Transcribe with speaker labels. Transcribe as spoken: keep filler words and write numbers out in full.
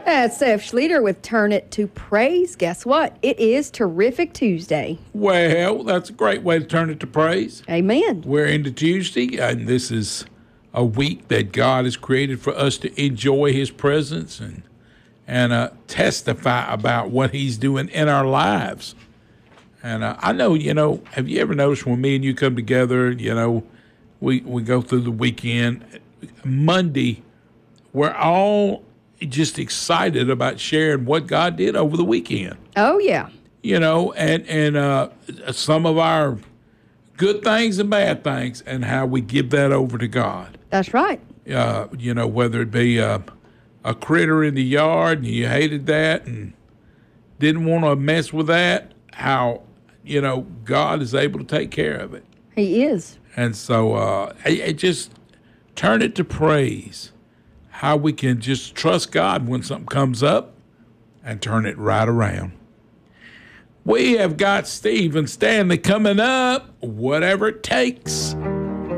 Speaker 1: That's Seth Schlueter with Turn It to Praise. Guess what? It is Terrific Tuesday.
Speaker 2: Well, that's a great way to turn it to praise.
Speaker 1: Amen.
Speaker 2: We're into Tuesday, and this is a week that God has created for us to enjoy his presence and and uh, testify about what he's doing in our lives. And uh, I know, you know, have you ever noticed when me and you come together, you know, we, we go through the weekend, Monday, we're all just excited about sharing what God did over the weekend.
Speaker 1: Oh, yeah.
Speaker 2: You know, and, and uh, some of our good things and bad things and how we give that over to God.
Speaker 1: That's right.
Speaker 2: Uh, you know, whether it be uh, a critter in the yard and you hated that and didn't want to mess with that, how, you know, God is able to take care of it.
Speaker 1: He is.
Speaker 2: And so uh, it, it just turn it to praise, how we can just trust God when something comes up and turn it right around. We have got Steve and Stanley coming up, whatever it takes.